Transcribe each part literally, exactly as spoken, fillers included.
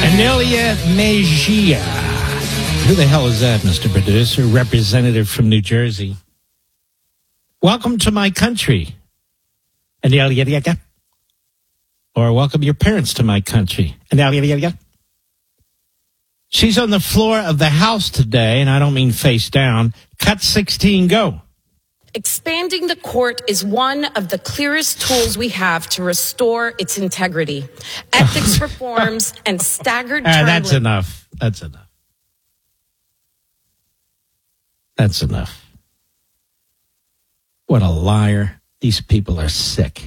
Anelia Mejia. Who the hell is that, Mister Producer? Representative from New Jersey. Welcome to my country. Anelia. Or welcome your parents to my country. Anelia. She's on the floor of the House today, and I don't mean face down. Cut sixteen, go. Expanding the court is one of the clearest tools we have to restore its integrity. Ethics reforms and staggered term uh, That's limits. enough. That's enough. That's enough. What a liar. These people are sick.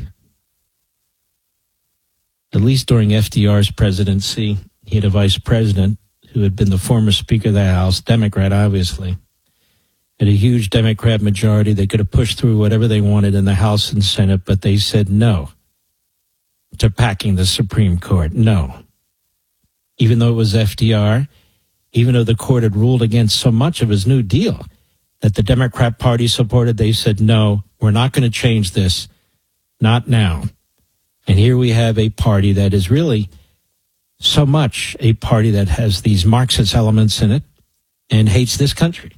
At least during F D R's presidency, he had a vice president who had been the former Speaker of the House, Democrat, obviously. Had a huge Democrat majority. They could have pushed through whatever they wanted in the House and Senate, but they said no to packing the Supreme Court. No. Even though it was F D R, even though the court had ruled against so much of his New Deal that the Democrat Party supported, they said, no, we're not going to change this. Not now. And here we have a party that is really so much a party that has these Marxist elements in it and hates this country.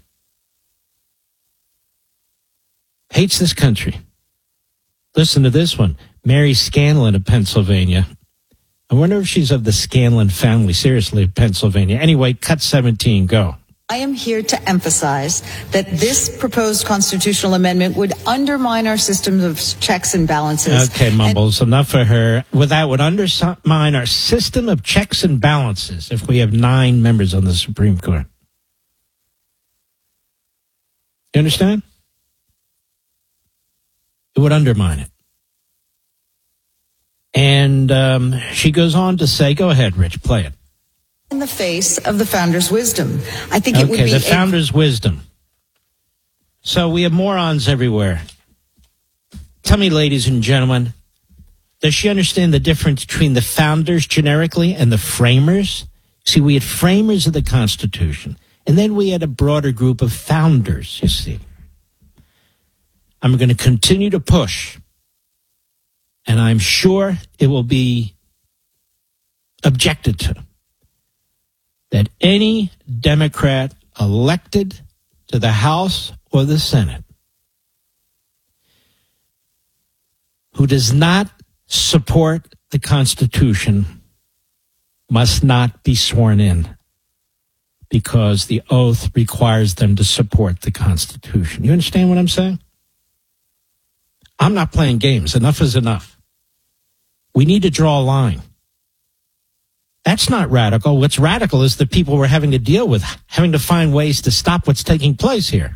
Hates this country. Listen to this one. Mary Scanlon of Pennsylvania. I wonder if she's of the Scanlon family, seriously, of Pennsylvania. Anyway, cut seventeen, go. I am here to emphasize that this proposed constitutional amendment would undermine our systems of checks and balances. Okay, Mumbles, and enough for her. Well, that would undermine our system of checks and balances if we have nine members on the Supreme Court. You understand? It would undermine it. And um, she goes on to say, go ahead, Rich, play it. In the face of the founder's wisdom. I think it okay, would be... the founder's a- wisdom. So we have morons everywhere. Tell me, ladies and gentlemen, does she understand the difference between the founders generically and the framers? See, we had framers of the Constitution, and then we had a broader group of founders, you see. I'm going to continue to push, and I'm sure it will be objected to, that any Democrat elected to the House or the Senate who does not support the Constitution must not be sworn in, because the oath requires them to support the Constitution. You understand what I'm saying? I'm not playing games. Enough is enough. We need to draw a line. That's not radical. What's radical is the people we're having to deal with, having to find ways to stop what's taking place here.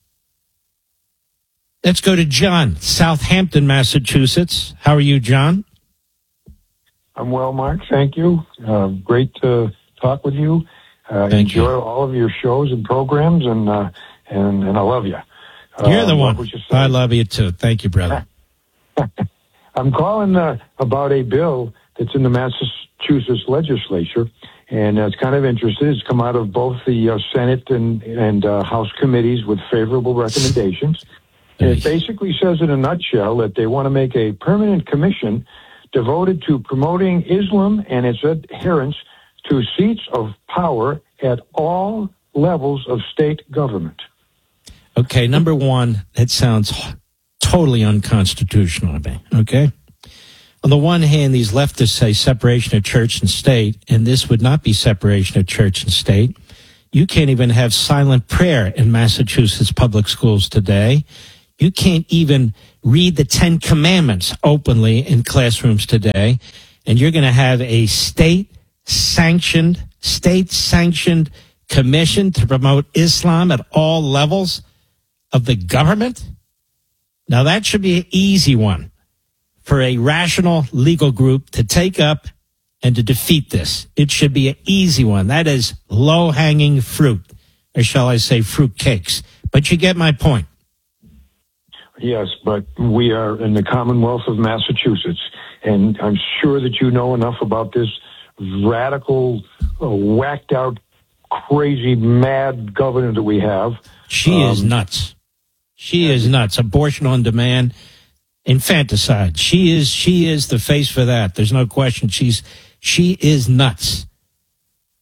Let's go to John, Southampton, Massachusetts. How are you, John? I'm well, Mark. Thank you. Uh, great to talk with you. Uh, Thank enjoy you. all of your shows and programs, and uh, and and I love you. You're the uh, one. I love you, too. Thank you, brother. I'm calling uh, about a bill that's in the Massachusetts legislature, and uh, it's kind of interesting. It's come out of both the uh, Senate and, and uh, House committees with favorable recommendations. And it basically says in a nutshell that they want to make a permanent commission devoted to promoting Islam and its adherents to seats of power at all levels of state government. Okay, number one, that sounds totally unconstitutional to me, okay? On the one hand, these leftists say separation of church and state, and this would not be separation of church and state. You can't even have silent prayer in Massachusetts public schools today. You can't even read the Ten Commandments openly in classrooms today, and you're going to have a state-sanctioned, state-sanctioned commission to promote Islam at all levels of the government? Now, that should be an easy one for a rational legal group to take up and to defeat this. It should be an easy one. That is low-hanging fruit, or shall I say fruit cakes. But you get my point. Yes, but we are in the Commonwealth of Massachusetts, and I'm sure that you know enough about this radical, uh, whacked-out, crazy, mad governor that we have. She um, is nuts. She is nuts. Abortion on demand, infanticide. She is she is the face for that. There's no question. She's she is nuts.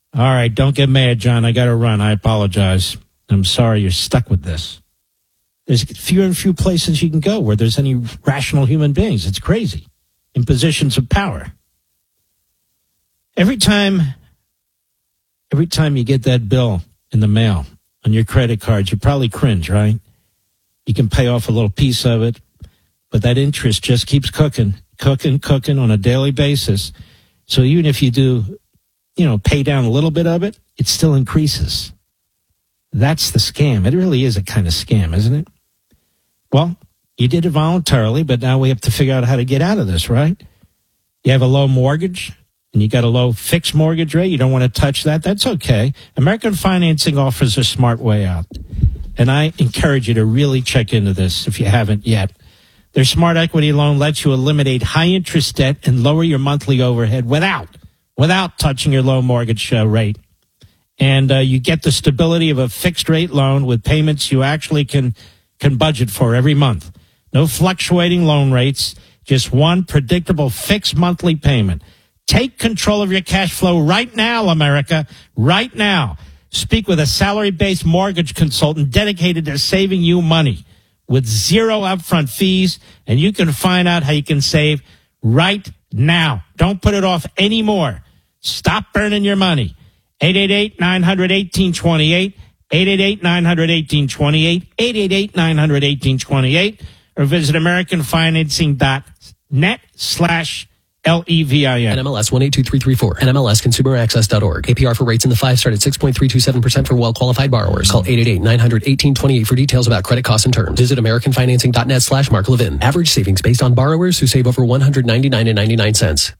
All right, don't get mad, John. I got to run. I apologize. I'm sorry you're stuck with this. There's few and few places you can go where there's any rational human beings. It's crazy. In positions of power. Every time, every time you get that bill in the mail on your credit cards, you probably cringe, right? You can pay off a little piece of it, but that interest just keeps cooking, cooking, cooking on a daily basis. So even if you do, you know, pay down a little bit of it, it still increases. That's the scam. It really is a kind of scam, isn't it? Well, you did it voluntarily, but now we have to figure out how to get out of this, right? You have a low mortgage, and you got a low fixed mortgage rate. You don't want to touch that. That's okay. American Financing offers a smart way out. And I encourage you to really check into this if you haven't yet. Their Smart Equity Loan lets you eliminate high-interest debt and lower your monthly overhead without, without touching your low mortgage uh, rate. And uh, you get the stability of a fixed-rate loan with payments you actually can can budget for every month. No fluctuating loan rates, just one predictable fixed monthly payment. Take control of your cash flow right now, America, right now. Speak with a salary-based mortgage consultant dedicated to saving you money with zero upfront fees, and you can find out how you can save right now. Don't put it off anymore. Stop burning your money. eight eight eight, nine hundred, eighteen twenty-eight, eight eight eight, nine hundred, eighteen twenty-eight, eight eight eight, nine hundred, eighteen twenty-eight, or visit americanfinancing.net slash L E V I N. N M L S one eight two three three four. N M L S consumer access dot org. A P R for rates in the five start at six point three two seven percent for well-qualified borrowers. Call eight eight eight, nine hundred, eighteen twenty-eight for details about credit costs and terms. Visit americanfinancing.net slash Mark Levin. Average savings based on borrowers who save over one hundred ninety-nine dollars and ninety-nine cents.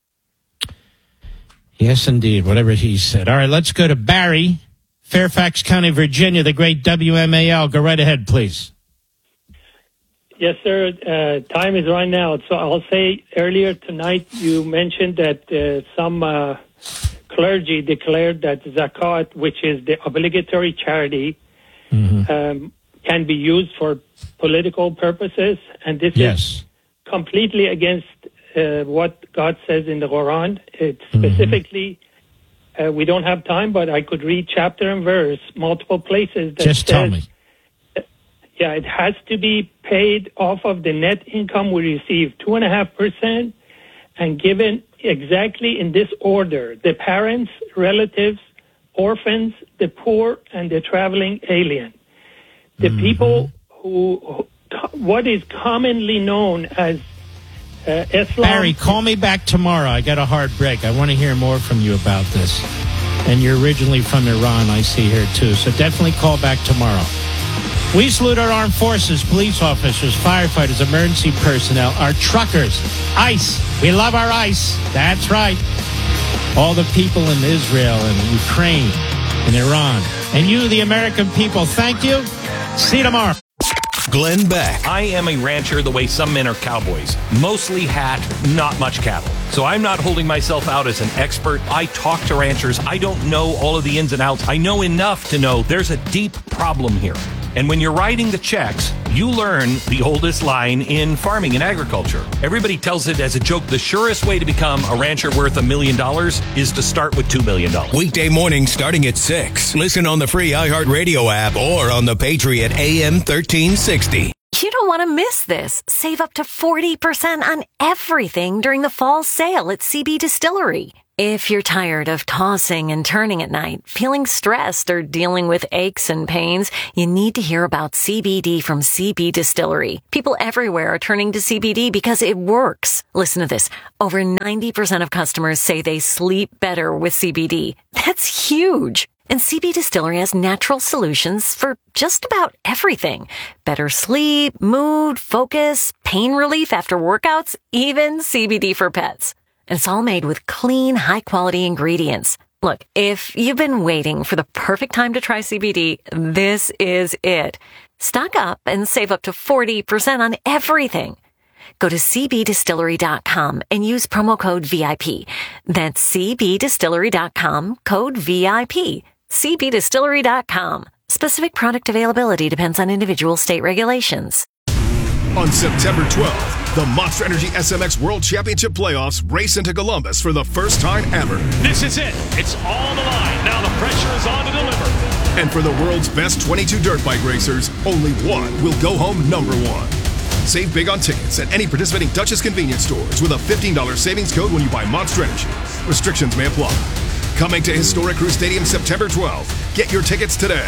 Yes, indeed. Whatever he said. All right, let's go to Barry, Fairfax County, Virginia, the great W M A L. Go right ahead, please. Yes, sir. Uh, time is running out. So I'll say earlier tonight you mentioned that uh, some uh, clergy declared that zakat, which is the obligatory charity, mm-hmm. um, can be used for political purposes. And this yes. is completely against uh, what God says in the Quran. It specifically, mm-hmm. uh, we don't have time, but I could read chapter and verse, multiple places. That Just says, tell me. Yeah, it has to be paid off of the net income we receive, two and a half percent, and given exactly in this order: the parents, relatives, orphans, the poor, and the traveling alien. The mm-hmm. people who, who, what is commonly known as uh, Islam. Barry, call me back tomorrow. I got a hard break. I want to hear more from you about this. And you're originally from Iran, I see here too. So definitely call back tomorrow. We salute our armed forces, police officers, firefighters, emergency personnel, our truckers, ICE. We love our ICE. That's right. All the people in Israel and Ukraine and Iran. And you, the American people, thank you. See you tomorrow. Glenn Beck. I am a rancher the way some men are cowboys. Mostly hat, not much cattle. So I'm not holding myself out as an expert. I talk to ranchers. I don't know all of the ins and outs. I know enough to know there's a deep problem here. And when you're writing the checks, you learn the oldest line in farming and agriculture. Everybody tells it as a joke. The surest way to become a rancher worth a million dollars is to start with two million dollars. Weekday morning starting at six. Listen on the free iHeartRadio app or on the Patriot A M thirteen sixty. You don't want to miss this. Save up to forty percent on everything during the fall sale at C B Distillery. If you're tired of tossing and turning at night, feeling stressed, or dealing with aches and pains, you need to hear about C B D from C B Distillery. People everywhere are turning to C B D because it works. Listen to this. Over ninety percent of customers say they sleep better with C B D. That's huge. And C B Distillery has natural solutions for just about everything. Better sleep, mood, focus, pain relief after workouts, even C B D for pets. And it's all made with clean, high-quality ingredients. Look, if you've been waiting for the perfect time to try C B D, this is it. Stock up and save up to forty percent on everything. Go to c b distillery dot com and use promo code V I P. That's c b distillery dot com, code V I P. c b distillery dot com. Specific product availability depends on individual state regulations. On September twelfth, The Monster Energy S M X World Championship Playoffs race into Columbus for the first time ever. This is it. It's all the line. Now the pressure is on to deliver. And for the world's best twenty-two dirt bike racers, only one will go home number one. Save big on tickets at any participating Dutchess convenience stores with a fifteen dollars savings code when you buy Monster Energy. Restrictions may apply. Coming to Historic Crew Stadium September twelfth. Get your tickets today.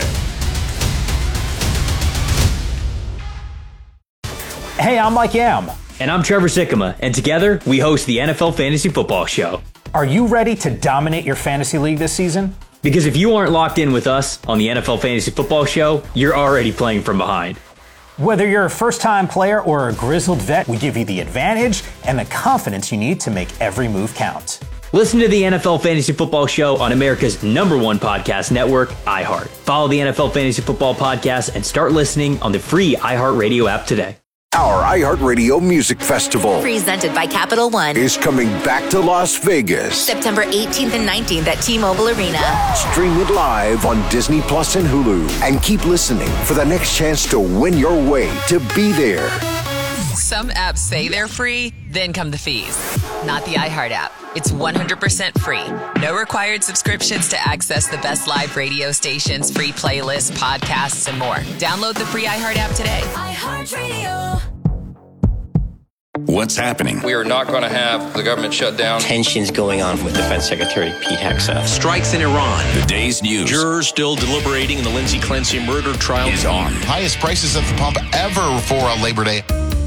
Hey, I'm Mike Yam. And I'm Trevor Sikkema, and together we host the N F L Fantasy Football Show. Are you ready to dominate your fantasy league this season? Because if you aren't locked in with us on the N F L Fantasy Football Show, you're already playing from behind. Whether you're a first-time player or a grizzled vet, we give you the advantage and the confidence you need to make every move count. Listen to the N F L Fantasy Football Show on America's number one podcast network, iHeart. Follow the N F L Fantasy Football Podcast and start listening on the free iHeartRadio app today. Our iHeartRadio Music Festival, presented by Capital One, is coming back to Las Vegas. September eighteenth and nineteenth at T-Mobile Arena. Stream it live on Disney Plus and Hulu. And keep listening for the next chance to win your way to be there. Some apps say they're free, then come the fees. Not the iHeart app. It's one hundred percent free. No required subscriptions to access the best live radio stations, free playlists, podcasts, and more. Download the free iHeart app today. iHeartRadio. What's happening? We are not going to have the government shut down. Tensions going on with Defense Secretary Pete Hegseth. Strikes in Iran. The day's news. Jurors still deliberating in the Lindsey Clancy murder trial. Is on. Highest prices at the pump ever for a Labor Day.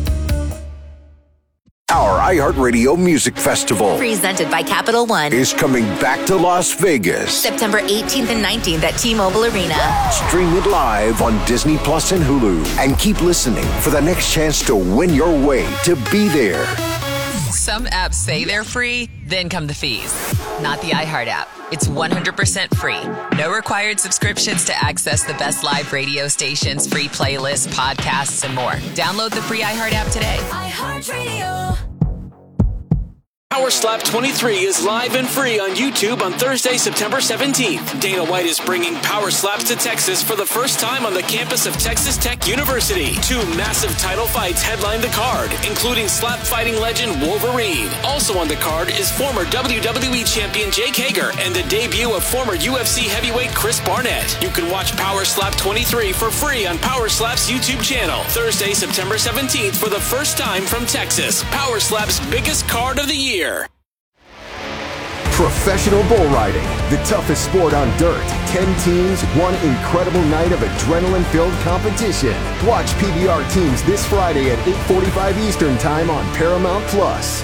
Our iHeartRadio Music Festival, presented by Capital One, is coming back to Las Vegas. September eighteenth and nineteenth at T-Mobile Arena. Stream it live on Disney Plus and Hulu. And keep listening for the next chance to win your way to be there. Some apps say they're free, then come the fees. Not the iHeart app. It's one hundred percent free. No required subscriptions to access the best live radio stations, free playlists, podcasts, and more. Download the free iHeart app today. iHeartRadio. Power Slap twenty-three is live and free on YouTube on Thursday, September seventeenth. Dana White is bringing Power Slaps to Texas for the first time on the campus of Texas Tech University. Two massive title fights headline the card, including slap fighting legend Wolverine. Also on the card is former W W E champion Jake Hager and the debut of former U F C heavyweight Chris Barnett. You can watch Power Slap twenty-three for free on Power Slap's YouTube channel. Thursday, September seventeenth for the first time from Texas. Power Slap's biggest card of the year. Professional bull riding, the toughest sport on dirt. Ten teams, one incredible night of adrenaline-filled competition. Watch P B R teams this Friday at eight forty-five Eastern Time on Paramount Plus.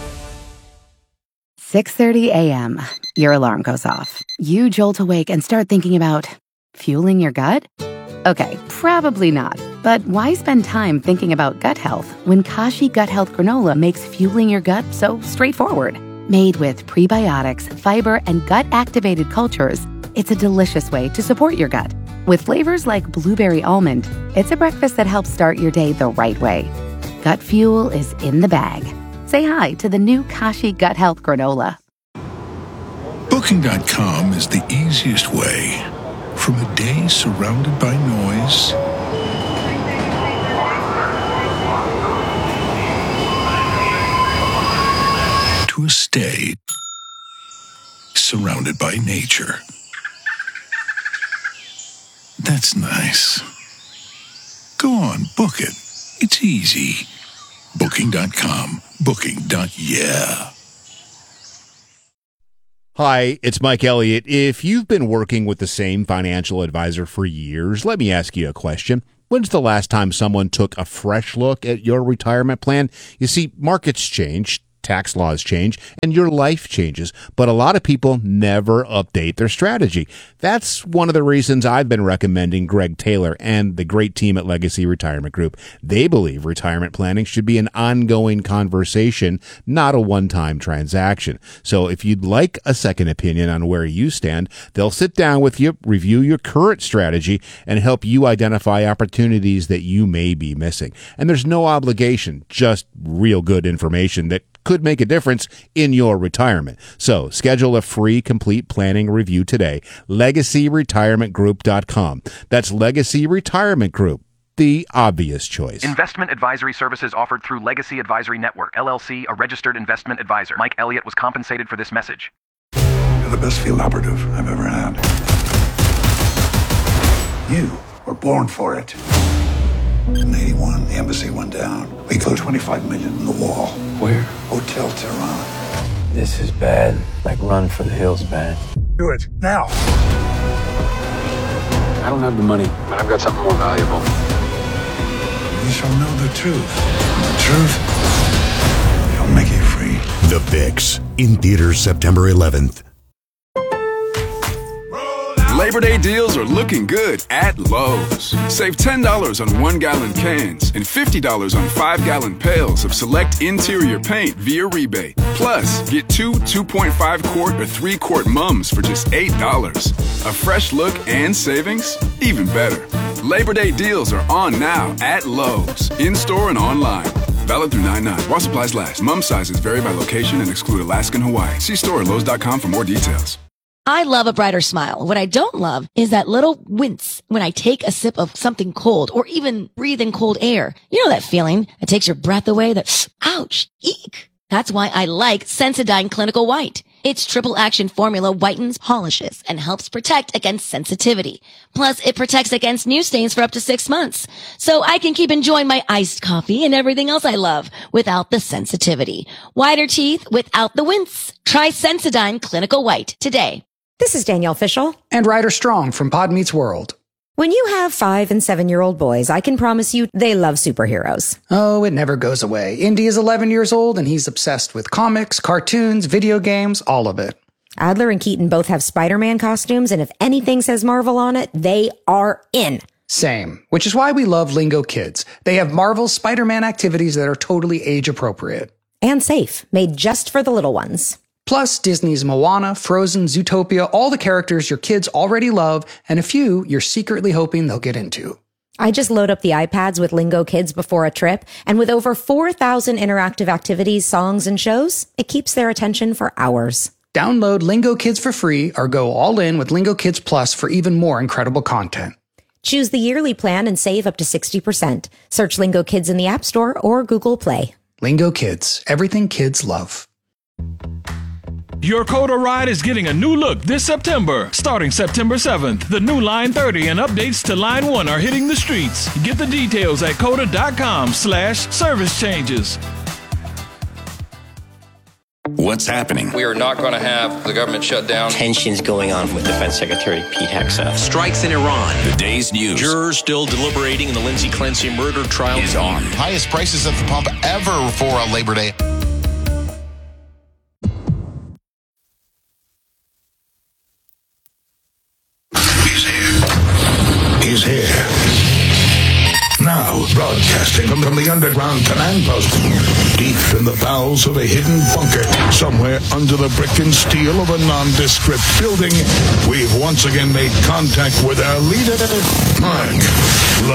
six thirty a.m. Your alarm goes off. You jolt awake and start thinking about fueling your gut? Okay, probably not. But why spend time thinking about gut health when Kashi Gut Health Granola makes fueling your gut so straightforward? Made with prebiotics, fiber, and gut-activated cultures, it's a delicious way to support your gut. With flavors like blueberry almond, it's a breakfast that helps start your day the right way. Gut fuel is in the bag. Say hi to the new Kashi Gut Health Granola. Booking dot com is the easiest way. From a day surrounded by noise to a stay surrounded by nature. That's nice. Go on, book it. It's easy. Booking dot com. Booking. Yeah. Hi, it's Mike Elliott. If you've been working with the same financial advisor for years, let me ask you a question. When's the last time someone took a fresh look at your retirement plan? You see, markets change, tax laws change, and your life changes, but a lot of people never update their strategy. That's one of the reasons I've been recommending Greg Taylor and the great team at Legacy Retirement Group. They believe retirement planning should be an ongoing conversation, not a one-time transaction. So if you'd like a second opinion on where you stand, they'll sit down with you, review your current strategy, and help you identify opportunities that you may be missing. And there's no obligation, just real good information that could make a difference in your retirement. So schedule a free complete planning review today. legacy retirement group dot com. That's Legacy Retirement Group the obvious choice. Investment advisory services offered through Legacy Advisory Network, L L C, a registered investment advisor. Mike Elliott was compensated for this message. You're the best field operative I've ever had. You were born for it. In eighty-one, the embassy went down. We threw twenty-five million in the wall. Where? Hotel Tehran. This is bad. Like Run for the Hills bad. Do it, now. I don't have the money, but I've got something more valuable. You shall know the truth. And the truth shall make you free. The Fix, in theaters September eleventh. Labor Day deals are looking good at Lowe's. Save ten dollars on one-gallon cans and fifty dollars on five-gallon pails of select interior paint via rebate. Plus, get two two point five quart or three quart mums for just eight dollars. A fresh look and savings? Even better. Labor Day deals are on now at Lowe's, in-store and online. Valid through nine nine. While supplies last. Mum sizes vary by location and exclude Alaska and Hawaii. See store at Lowe's dot com for more details. I love a brighter smile. What I don't love is that little wince when I take a sip of something cold or even breathe in cold air. You know that feeling that takes your breath away, that ouch, eek. That's why I like Sensodyne Clinical White. Its triple action formula whitens, polishes, and helps protect against sensitivity. Plus, it protects against new stains for up to six months. So I can keep enjoying my iced coffee and everything else I love without the sensitivity. Whiter teeth without the wince. Try Sensodyne Clinical White today. This is Danielle Fishel. And Ryder Strong from Pod Meets World. When you have five and seven-year-old boys, I can promise you they love superheroes. Oh, it never goes away. Indy is eleven years old, and he's obsessed with comics, cartoons, video games, all of it. Adler and Keaton both have Spider-Man costumes, and if anything says Marvel on it, they are in. Same, which is why we love Lingo Kids. They have Marvel's Spider-Man activities that are totally age-appropriate. And safe, made just for the little ones. Plus, Disney's Moana, Frozen, Zootopia, all the characters your kids already love, and a few you're secretly hoping they'll get into. I just load up the iPads with Lingo Kids before a trip, and with over four thousand interactive activities, songs, and shows, it keeps their attention for hours. Download Lingo Kids for free or go all in with Lingo Kids Plus for even more incredible content. Choose the yearly plan and save up to sixty percent. Search Lingo Kids in the App Store or Google Play. Lingo Kids, everything kids love. Your Coda ride is getting a new look this September. Starting September seventh, the new Line thirty and updates to Line one are hitting the streets. Get the details at coda.com slash service changes. What's happening? We are not going to have the government shut down. Tensions going on with Defense Secretary Pete Hegseth. Strikes in Iran. The day's news. Jurors still deliberating in the Lindsay Clancy murder trial. Is on. Highest prices at the pump ever for a Labor Day. He's here. Now, broadcasting from, from the underground command post, deep in the bowels of a hidden bunker, somewhere under the brick and steel of a nondescript building, we've once again made contact with our leader, Mark